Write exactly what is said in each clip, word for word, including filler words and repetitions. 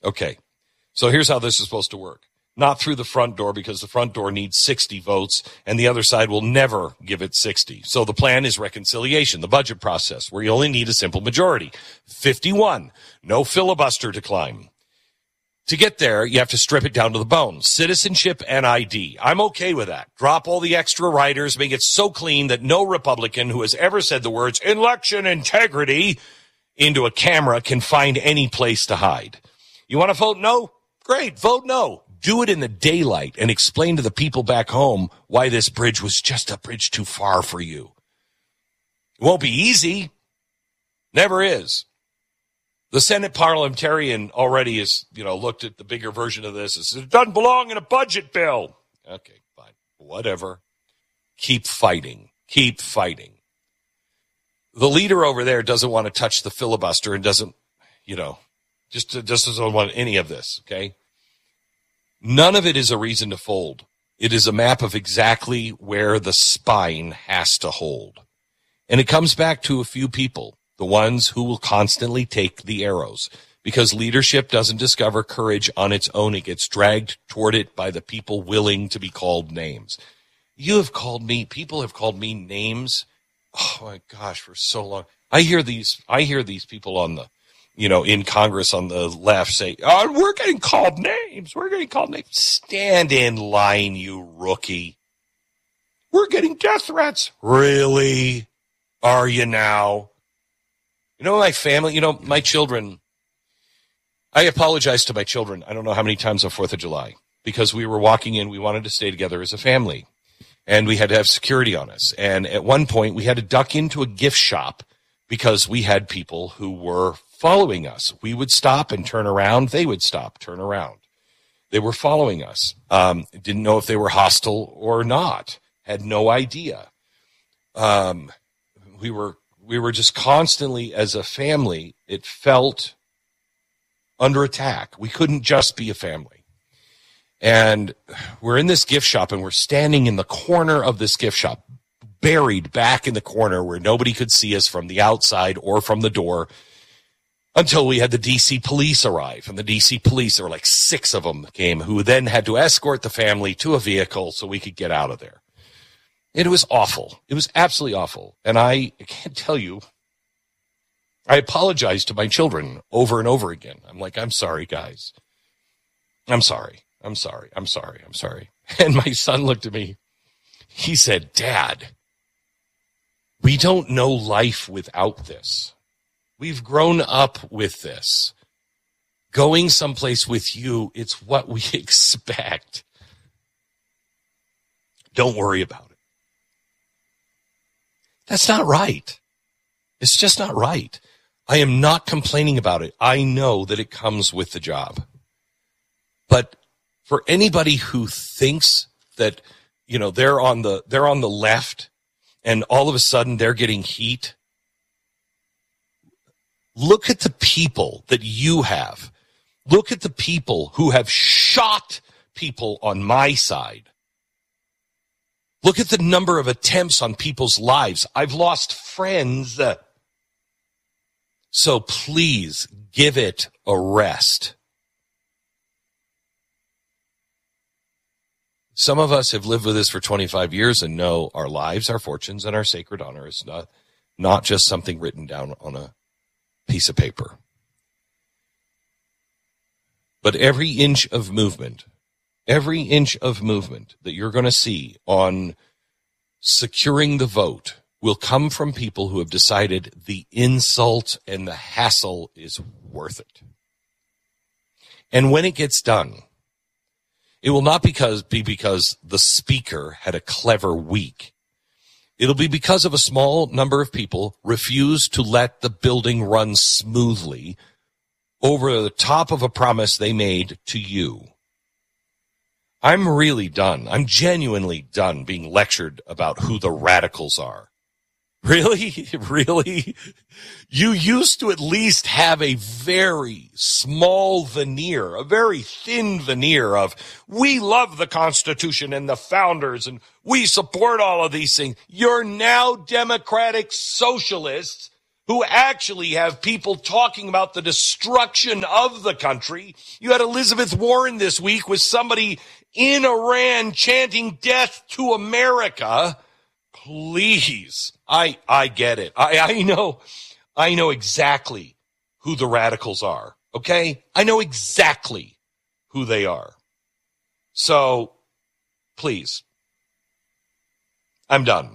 Okay, so here's how this is supposed to work. Not through the front door, because the front door needs sixty votes, and the other side will never give it sixty. So the plan is reconciliation, the budget process, where you only need a simple majority. fifty-one, no filibuster to climb. To get there, you have to strip it down to the bone. Citizenship and I D. I'm okay with that. Drop all the extra riders, make it so clean that no Republican who has ever said the words election integrity into a camera can find any place to hide. You want to vote no? Great, vote no. Do it in the daylight and explain to the people back home why this bridge was just a bridge too far for you. It won't be easy. Never is. The Senate parliamentarian already has, you know, looked at the bigger version of this and said, it doesn't belong in a budget bill. Okay, fine. Whatever. Keep fighting. Keep fighting. The leader over there doesn't want to touch the filibuster and doesn't, you know, just, just doesn't want any of this, okay? None of it is a reason to fold. It is a map of exactly where the spine has to hold. And it comes back to a few people, the ones who will constantly take the arrows, because leadership doesn't discover courage on its own. It gets dragged toward it by the people willing to be called names. You have called me, people have called me names. Oh my gosh, for so long. I hear these, I hear these people on the, you know, in Congress on the left say, oh, we're getting called names. We're getting called names. Stand in line, you rookie. We're getting death threats. Really? Are you now? You know, my family, you know, my children, I apologize to my children. I don't know how many times on fourth of July, because we were walking in. We wanted to stay together as a family, and we had to have security on us. And at one point, we had to duck into a gift shop because we had people who were following us. We would stop and turn around. They would stop, turn around. They were following us. Um, didn't know if they were hostile or not. Had no idea. Um, we were we were just constantly, as a family, it felt under attack. We couldn't just be a family. And we're in this gift shop, and we're standing in the corner of this gift shop, buried back in the corner where nobody could see us from the outside or from the door, until we had the D C police arrive. And the D C police, there were like six of them came, who then had to escort the family to a vehicle so we could get out of there. And it was awful. It was absolutely awful. And I can't tell you, I apologized to my children over and over again. I'm like, I'm sorry, guys. I'm sorry. I'm sorry. I'm sorry. I'm sorry. And my son looked at me. He said, Dad, we don't know life without this. We've grown up with this. Going someplace with you, it's what we expect. Don't worry about it. That's not right. It's just not right. I am not complaining about it. I know that it comes with the job. But for anybody who thinks that, you know, they're on the they're on the left and all of a sudden they're getting heat, look at the people that you have. Look at the people who have shot people on my side. Look at the number of attempts on people's lives. I've lost friends. So please give it a rest. Some of us have lived with this for twenty-five years and know our lives, our fortunes, and our sacred honor is not, not just something written down on a piece of paper. But every inch of movement, every inch of movement that you're going to see on securing the vote will come from people who have decided the insult and the hassle is worth it. And when it gets done, it will not because be because the speaker had a clever week. It'll be because of a small number of people refused to let the building run smoothly over the top of a promise they made to you. I'm really done. I'm genuinely done being lectured about who the radicals are. Really? Really? You used to at least have a very small veneer, a very thin veneer of, we love the Constitution and the founders and we support all of these things. You're now democratic socialists who actually have people talking about the destruction of the country. You had Elizabeth Warren this week with somebody in Iran chanting death to America. Please. I, I get it. I, I know, I know exactly who the radicals are. Okay. I know exactly who they are. So please, I'm done.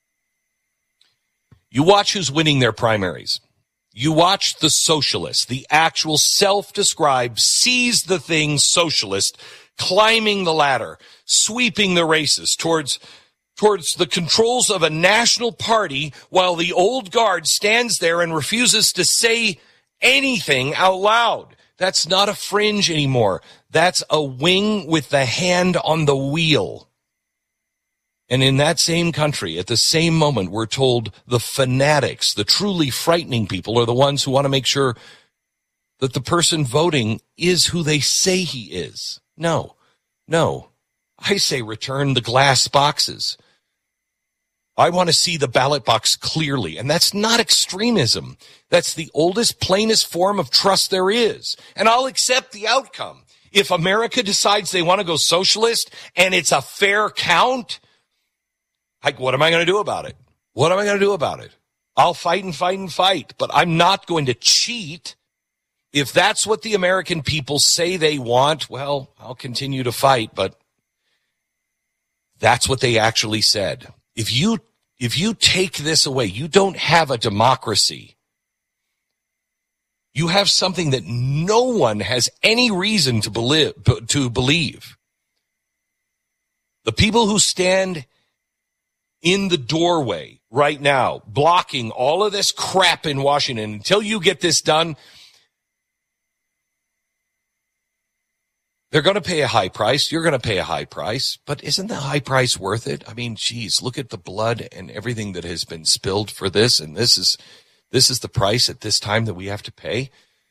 You watch who's winning their primaries. You watch the socialists, the actual self-described, seize the thing socialist, climbing the ladder, sweeping the races towards, towards the controls of a national party, while the old guard stands there and refuses to say anything out loud. That's not a fringe anymore. That's a wing with the hand on the wheel. And in that same country, at the same moment, we're told the fanatics, the truly frightening people, are the ones who want to make sure that the person voting is who they say he is. No, no. I say return the glass boxes. I want to see the ballot box clearly. And that's not extremism. That's the oldest, plainest form of trust there is. And I'll accept the outcome. If America decides they want to go socialist and it's a fair count, like, what am I going to do about it? What am I going to do about it? I'll fight and fight and fight, but I'm not going to cheat. If that's what the American people say they want, well, I'll continue to fight, but that's what they actually said. If you, if you take this away, you don't have a democracy. You have something that no one has any reason to believe, to believe. The people who stand in the doorway right now, blocking all of this crap in Washington until you get this done, they're going to pay a high price. You're going to pay a high price. But isn't the high price worth it? I mean, geez, look at the blood and everything that has been spilled for this. And this is, this is the price at this time that we have to pay.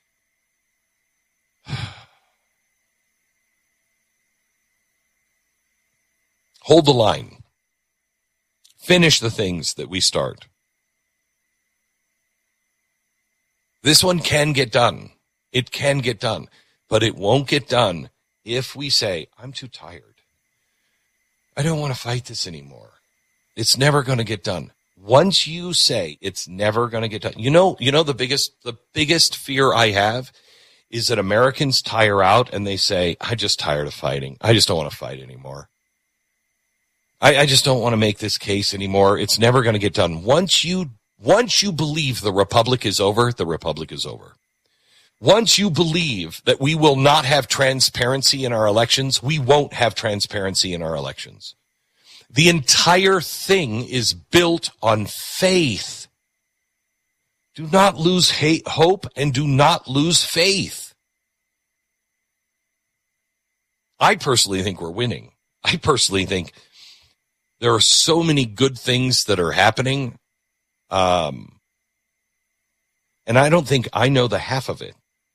Hold the line. Finish the things that we start. This one can get done. It can get done. But it won't get done if we say, I'm too tired. I don't want to fight this anymore. It's never going to get done. Once you say it's never going to get done, you know, you know, the biggest, the biggest fear I have is that Americans tire out and they say, I'm just tired of fighting. I just don't want to fight anymore. I, I just don't want to make this case anymore. It's never going to get done. Once you, once you believe the republic is over, the republic is over. Once you believe that we will not have transparency in our elections, we won't have transparency in our elections. The entire thing is built on faith. Do not lose hate, hope, and do not lose faith. I personally think we're winning. I personally think there are so many good things that are happening, um, and I don't think I know the half of it.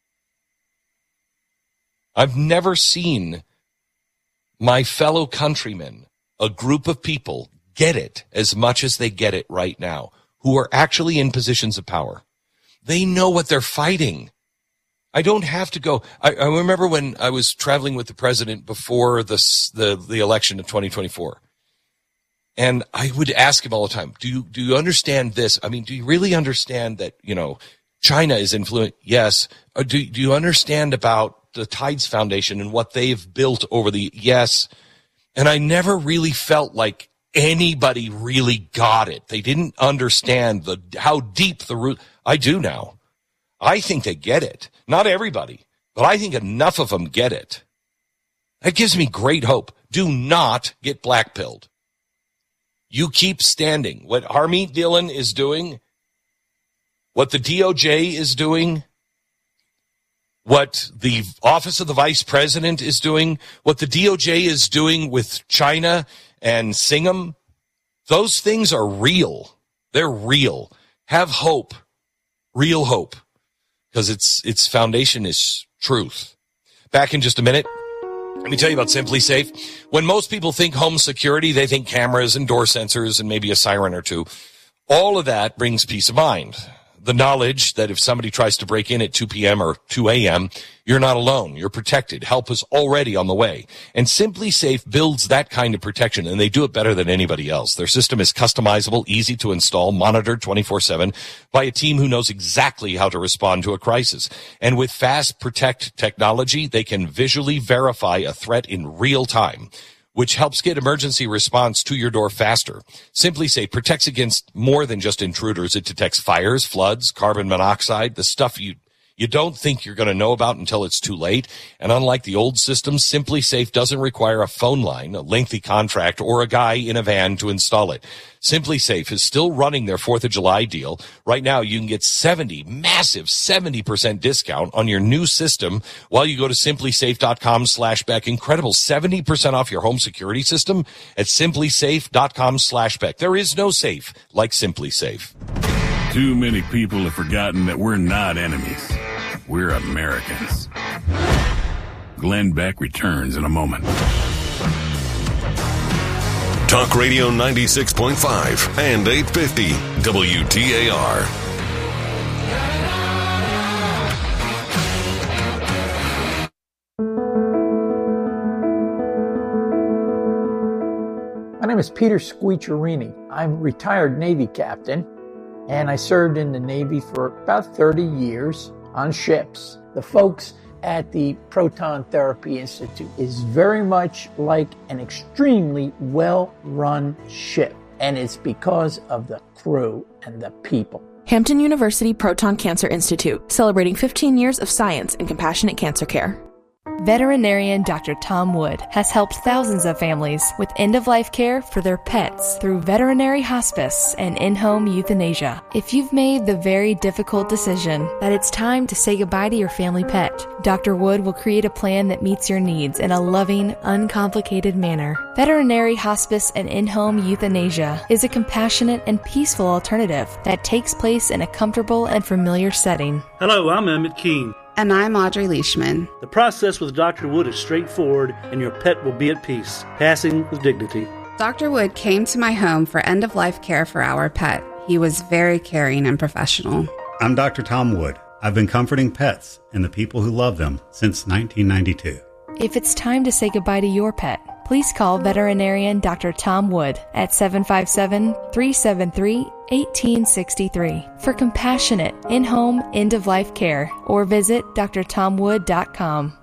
I've never seen my fellow countrymen, a group of people, get it as much as they get it right now, who are actually in positions of power. They know what they're fighting. I don't have to go. I, I remember when I was traveling with the president before the, the, the election of twenty twenty-four. And I would ask him all the time, do you, do you understand this? I mean, do you really understand that, you know, China is influenced? Yes. Or do, do you understand about the Tides Foundation and what they've built over the, yes. And I never really felt like anybody really got it. They didn't understand the, how deep the root. I do now. I think they get it. Not everybody, but I think enough of them get it. That gives me great hope. Do not get blackpilled. You keep standing. What Harmeet Dillon is doing, what the D O J is doing, what the Office of the Vice President is doing, what the D O J is doing with China and Singham, those things are real. They're real. Have hope, real hope, because its its foundation is truth. Back in just a minute. Let me tell you about Simply Safe. When most people think home security, they think cameras and door sensors and maybe a siren or two. All of that brings peace of mind. the knowledge that if somebody tries to break in at two p.m. or two a.m., you're not alone. You're protected. Help is already on the way. And SimpliSafe builds that kind of protection, and they do it better than anybody else. Their system is customizable, easy to install, monitored twenty-four seven by a team who knows exactly how to respond to a crisis. And with Fast Protect technology, they can visually verify a threat in real time, which helps get emergency response to your door faster. SimpliSafe protects against more than just intruders. It detects fires, floods, carbon monoxide, the stuff you you don't think you're going to know about until it's too late. And unlike the old system, SimpliSafe doesn't require a phone line, a lengthy contract, or a guy in a van to install it. SimpliSafe is still running their fourth of July deal. Right now, you can get seventy, massive seventy percent discount on your new system while you go to simplysafe.com slash Beck. Incredible, seventy percent off your home security system at simplysafe.com slash Beck. There is no safe like SimpliSafe. Too many people have forgotten that we're not enemies. We're Americans. Glenn Beck returns in a moment. Talk Radio ninety-six point five and eight fifty W T A R. My name is Peter Squicciarini. I'm a retired Navy captain, and I served in the Navy for about thirty years on ships. The folks at the Proton Therapy Institute is very much like an extremely well-run ship, and it's because of the crew and the people. Hampton University Proton Cancer Institute, celebrating fifteen years of science and compassionate cancer care. Veterinarian Doctor Tom Wood has helped thousands of families with end-of-life care for their pets through veterinary hospice and in-home euthanasia. If you've made the very difficult decision that it's time to say goodbye to your family pet, Doctor Wood will create a plan that meets your needs in a loving, uncomplicated manner. Veterinary hospice and in-home euthanasia is a compassionate and peaceful alternative that takes place in a comfortable and familiar setting. Hello, I'm Emmett Keene. And I'm Audrey Leishman. The process with Doctor Wood is straightforward, and your pet will be at peace, passing with dignity. Doctor Wood came to my home for end-of-life care for our pet. He was very caring and professional. I'm Doctor Tom Wood. I've been comforting pets and the people who love them since nineteen ninety-two. If it's time to say goodbye to your pet, please call veterinarian Doctor Tom Wood at seven five seven, three seven three, one eight six three for compassionate in-home end-of-life care, or visit d r tom wood dot com.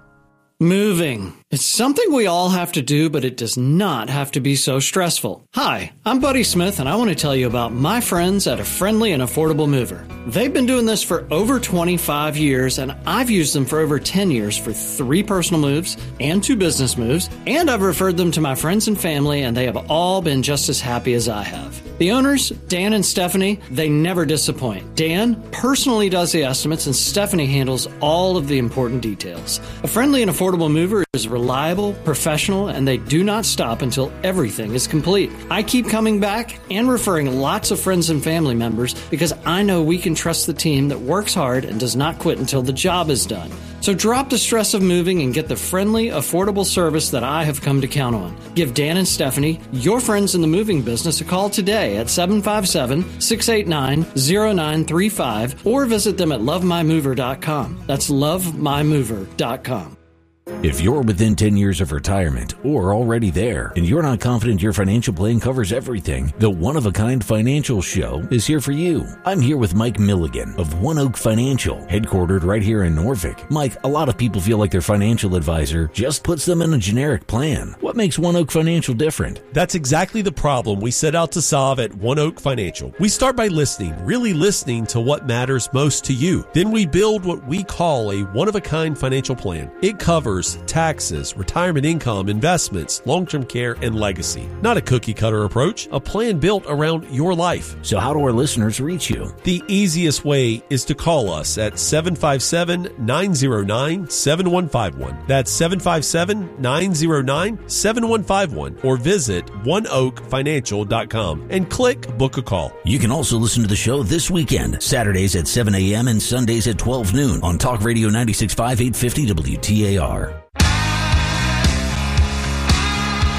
Moving. It's something we all have to do, but it does not have to be so stressful. Hi, I'm Buddy Smith, and I want to tell you about my friends at A Friendly and Affordable Mover. They've been doing this for over twenty-five years, and I've used them for over ten years for three personal moves and two business moves, and I've referred them to my friends and family, and they have all been just as happy as I have. The owners, Dan and Stephanie, they never disappoint. Dan personally does the estimates, and Stephanie handles all of the important details. A Friendly and Affordable Mover is reliable, professional, and they do not stop until everything is complete. I keep coming back and referring lots of friends and family members because I know we can trust the team that works hard and does not quit until the job is done. So drop the stress of moving and get the friendly, affordable service that I have come to count on. Give Dan and Stephanie, your friends in the moving business, a call today at seven five seven, six eight nine, zero nine three five or visit them at love my mover dot com. That's love my mover dot com. If you're within ten years of retirement or already there and you're not confident your financial plan covers everything, the One of a Kind Financial Show is here for you. I'm here with Mike Milligan of One Oak Financial, headquartered right here in Norfolk. Mike, a lot of people feel like their financial advisor just puts them in a generic plan. What makes One Oak Financial different? That's exactly the problem we set out to solve at One Oak Financial. We start by listening, really listening to what matters most to you. Then we build what we call a one-of-a-kind financial plan. It covers taxes, retirement income, investments, long-term care, and legacy. Not a cookie-cutter approach, a plan built around your life. So how do our listeners reach you? The easiest way is to call us at seven five seven, nine zero nine, seven one five one. That's seven five seven, nine zero nine, seven one five one, or visit one oak financial dot com and click Book a Call. You can also listen to the show this weekend, Saturdays at seven a.m. and Sundays at twelve noon on Talk Radio ninety-six point five, eight fifty W T A R. Are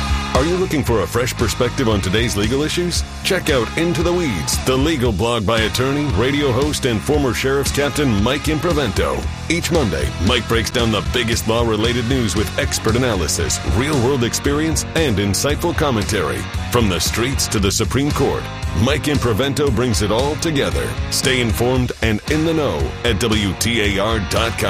Are you looking for a fresh perspective on today's legal issues? Check out Into the Weeds, the legal blog by attorney, radio host, and former Sheriff's Captain Mike Imprevento. Each Monday, Mike breaks down the biggest law-related news with expert analysis, real-world experience, and insightful commentary. From the streets to the Supreme Court, Mike Imprevento brings it all together. Stay informed and in the know at W T A R dot com.